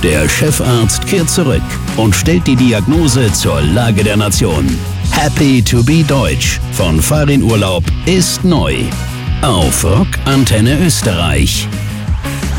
Der Chefarzt kehrt zurück und stellt die Diagnose zur Lage der Nation. Happy to be Deutsch von Farin Urlaub ist neu. Auf Rock Antenne Österreich.